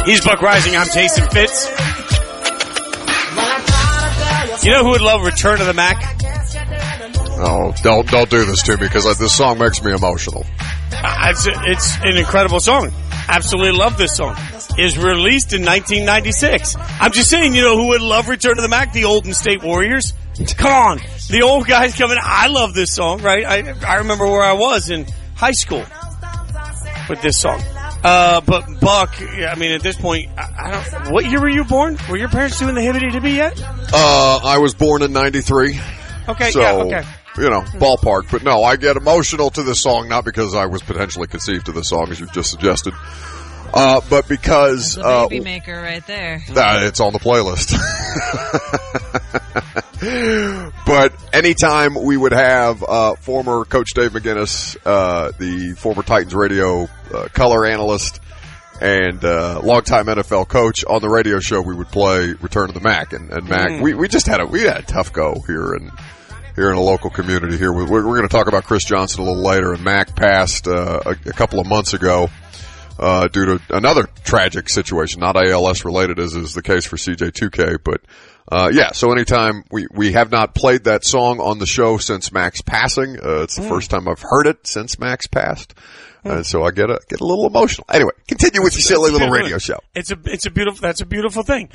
He's Buck Rising. I'm Taysom Fitz. You know who would love Return to the Mac? Oh, don't do this to me because this song makes me emotional. It's an incredible song. Absolutely love this song. Is released in 1996. I'm just saying, you know who would love Return to the Mac? The Golden State Warriors. Come on. The old guys coming. I love this song, right? I remember where I was in high school with this song. But Buck, I mean, at this point, I don't, what year were you born? Were your parents doing the hibbity-dibby yet? I was born in 93. Okay, so, yeah, okay. You know, ballpark. But no, I get emotional to this song, not because I was potentially conceived to this song, as you've just suggested. But because, That's a baby maker right there. It's on the playlist. But anytime we would have, former Coach Dave McGinnis, the former Titans radio, color analyst and, longtime NFL coach on the radio show, we would play Return to the Mac. And Mac, we just had a tough go here in a local community here. We're going to talk about Chris Johnson a little later, and Mac passed, a couple of months ago. Due to another tragic situation, not ALS related as is the case for CJ2K, but, so anytime we have not played that song on the show since Mac's passing, it's the first time I've heard it since Mac's passed. So I get a little emotional. Anyway, continue with your silly little radio show. That's a beautiful thing.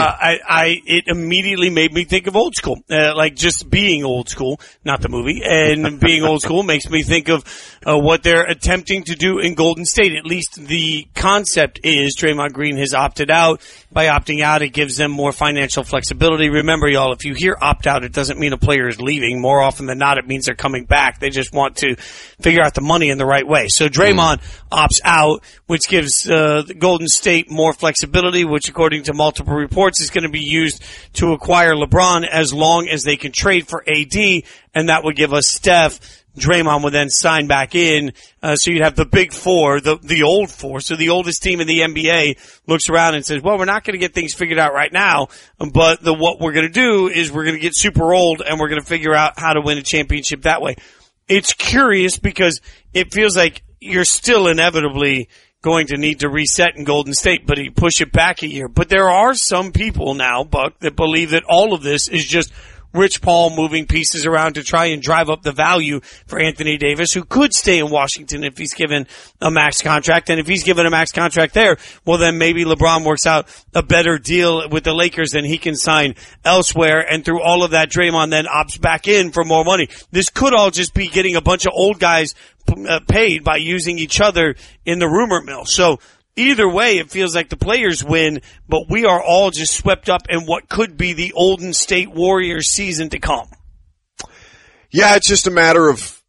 It immediately made me think of old school. Like just being old school, not the movie, and being old school makes me think of, what they're attempting to do in Golden State. At least the concept is Draymond Green has opted out. By opting out, it gives them more financial flexibility. Remember, y'all, if you hear opt out, it doesn't mean a player is leaving. More often than not, it means they're coming back. They just want to figure out the money in the right way. So Draymond opts out, which gives Golden State more flexibility, which according to multiple reports is going to be used to acquire LeBron as long as they can trade for AD, and that would give us Steph. Draymond would then sign back in, so you'd have the big four, the old four. So the oldest team in the NBA looks around and says, well, we're not going to get things figured out right now, but what we're going to do is we're going to get super old and we're going to figure out how to win a championship that way. It's curious because it feels like you're still inevitably going to need to reset in Golden State, but you push it back a year. But there are some people now, Buck, that believe that all of this is just Rich Paul moving pieces around to try and drive up the value for Anthony Davis, who could stay in Washington if he's given a max contract. And if he's given a max contract there, well, then maybe LeBron works out a better deal with the Lakers than he can sign elsewhere. And through all of that, Draymond then opts back in for more money. This could all just be getting a bunch of old guys paid by using each other in the rumor mill. So either way, it feels like the players win, but we are all just swept up in what could be the Golden State Warriors season to come. Yeah, it's just a matter of,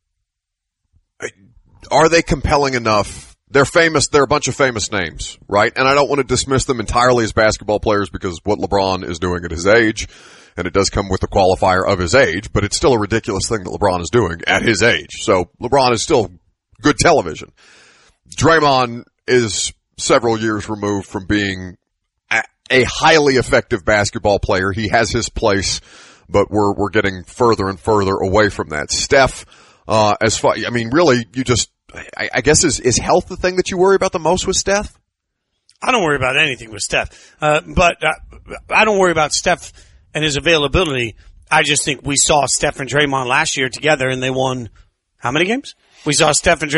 are they compelling enough? They're famous. They're a bunch of famous names, right? And I don't want to dismiss them entirely as basketball players because what LeBron is doing at his age, and it does come with the qualifier of his age, but it's still a ridiculous thing that LeBron is doing at his age. So LeBron is still good television. Draymond is several years removed from being a highly effective basketball player. He has his place, but we're getting further and further away from that. Steph, really, I guess is health the thing that you worry about the most with Steph? I don't worry about anything with Steph. But I don't worry about Steph and his availability. I just think we saw Steph and Draymond last year together and they won how many games? We saw Steph and Draymond